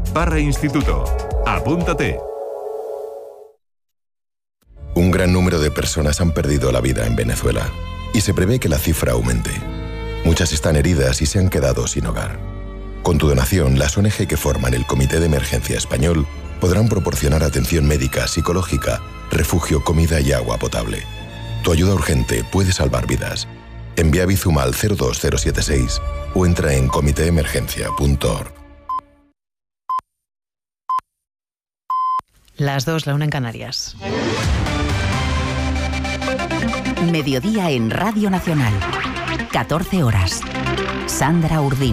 Parra Instituto. Apúntate. Un gran número de personas han perdido la vida en Venezuela y se prevé que la cifra aumente. Muchas están heridas y se han quedado sin hogar. Con tu donación, las ONG que forman el Comité de Emergencia Español podrán proporcionar atención médica, psicológica, refugio, comida y agua potable. Tu ayuda urgente puede salvar vidas. Envía Bizum al 02076 o entra en comitéemergencia.org. Las 2, la 1 en Canarias. Mediodía en Radio Nacional. 14 horas. Sandra Urdín.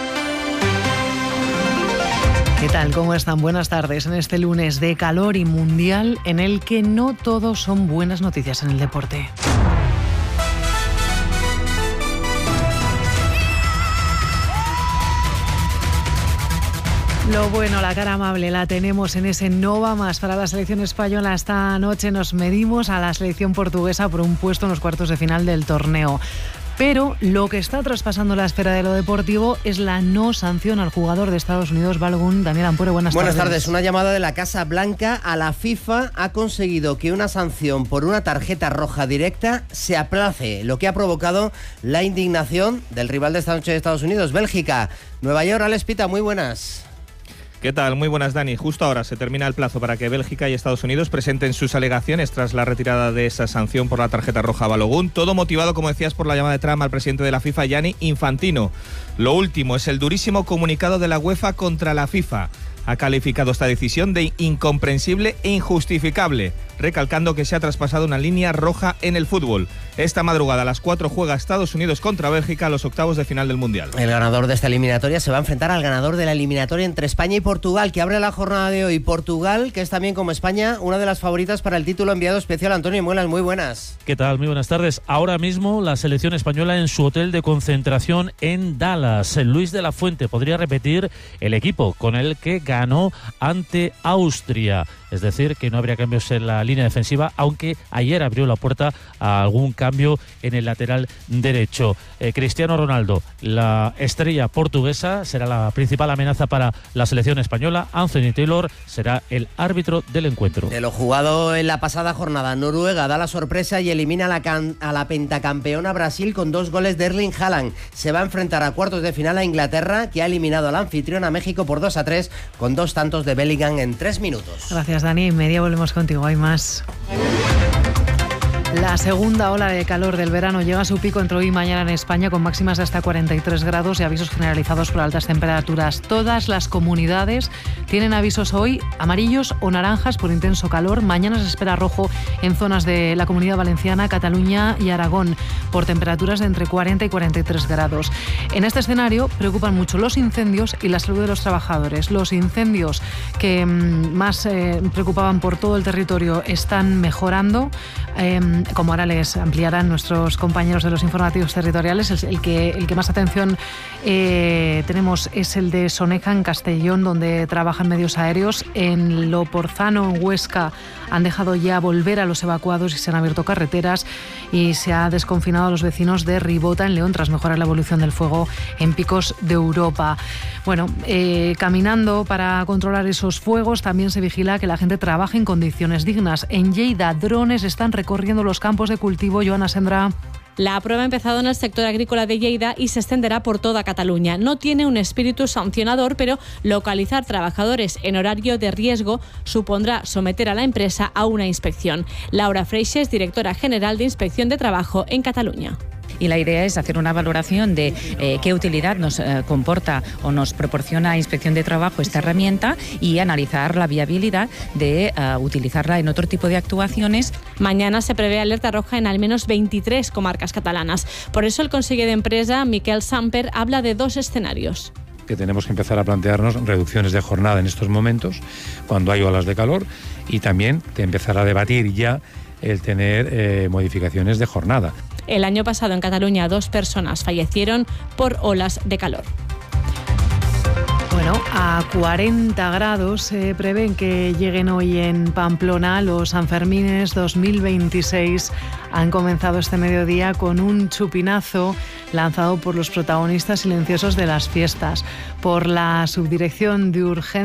¿Qué tal? ¿Cómo están? Buenas tardes en este lunes de calor y mundial en el que no todos son buenas noticias en el deporte. Lo bueno, la cara amable la tenemos en ese no va más para la selección española. Esta noche nos medimos a la selección portuguesa por un puesto en los cuartos de final del torneo. Pero lo que está traspasando la esfera de lo deportivo es la no sanción al jugador de Estados Unidos, Balogun. Daniel Ampuero, buenas tardes. Buenas tardes. Una llamada de la Casa Blanca a la FIFA ha conseguido que una sanción por una tarjeta roja directa se aplace, lo que ha provocado la indignación del rival de esta noche de Estados Unidos, Bélgica. Nueva York, Alex Pita, muy buenas. ¿Qué tal? Muy buenas, Dani. Justo ahora se termina el plazo para que Bélgica y Estados Unidos presenten sus alegaciones tras la retirada de esa sanción por la tarjeta roja a Balogun. Todo motivado, como decías, por la llamada de Trump al presidente de la FIFA, Gianni Infantino. Lo último es el durísimo comunicado de la UEFA contra la FIFA. Ha calificado esta decisión de incomprensible e injustificable, recalcando que se ha traspasado una línea roja en el fútbol. Esta madrugada a las 4 juega Estados Unidos contra Bélgica a los octavos de final del Mundial. El ganador de esta eliminatoria se va a enfrentar al ganador de la eliminatoria entre España y Portugal, que abre la jornada de hoy. Portugal, que es también como España una de las favoritas para el título. Enviado especial Antonio Muelas, muy buenas. ¿Qué tal? Muy buenas tardes. Ahora mismo la selección española en su hotel de concentración en Dallas. Luis de la Fuente podría repetir el equipo con el que ganó ante Austria. Es decir, que no habría cambios en la línea defensiva, aunque ayer abrió la puerta a algún cambio en el lateral derecho. Cristiano Ronaldo, la estrella portuguesa, será la principal amenaza para la selección española. Anthony Taylor será el árbitro del encuentro. De lo jugado en la pasada jornada, Noruega da la sorpresa y elimina a la pentacampeona Brasil con 2 goles de Erling Haaland. Se va a enfrentar a cuartos de final a Inglaterra, que ha eliminado al anfitrión a México por 2-3 con 2 tantos de Bellingham en 3 minutos. Gracias, Dani. En media volvemos contigo. Hay más. La segunda ola de calor del verano llega a su pico entre hoy y mañana en España, con máximas de hasta 43 grados y avisos generalizados por altas temperaturas. Todas las comunidades tienen avisos hoy amarillos o naranjas por intenso calor. Mañana se espera rojo en zonas de la Comunidad Valenciana, Cataluña y Aragón por temperaturas de entre 40 y 43 grados. En este escenario preocupan mucho los incendios y la salud de los trabajadores. Los incendios que más preocupaban por todo el territorio están mejorando. Como ahora les ampliarán nuestros compañeros de los informativos territoriales, el que más atención tenemos es el de Soneja, en Castellón, donde trabajan medios aéreos. En Loporzano, en Huesca, han dejado ya volver a los evacuados y se han abierto carreteras, y se ha desconfinado a los vecinos de Ribota, en León, tras mejorar la evolución del fuego en picos de Europa. Bueno, caminando para controlar esos fuegos, también se vigila que la gente trabaje en condiciones dignas. En Lleida, drones están recorriendo los campos de cultivo. Joana Sendra. La prueba ha empezado en el sector agrícola de Lleida y se extenderá por toda Cataluña. No tiene un espíritu sancionador, pero localizar trabajadores en horario de riesgo supondrá someter a la empresa a una inspección. Laura Freixes, directora general de Inspección de Trabajo en Cataluña. Y la idea es hacer una valoración de qué utilidad nos comporta o nos proporciona Inspección de Trabajo esta herramienta, y analizar la viabilidad de utilizarla en otro tipo de actuaciones. Mañana se prevé alerta roja en al menos 23 comarcas catalanas. Por eso el conseller de Empresa, Miquel Samper, habla de 2 escenarios. Que tenemos que empezar a plantearnos reducciones de jornada en estos momentos, cuando hay olas de calor, y también de empezar a debatir ya el tener modificaciones de jornada. El año pasado en Cataluña 2 personas fallecieron por olas de calor. Bueno, a 40 grados se prevén que lleguen hoy en Pamplona. Los Sanfermines 2026 han comenzado este mediodía con un chupinazo lanzado por los protagonistas silenciosos de las fiestas. Por la Subdirección de Urgencias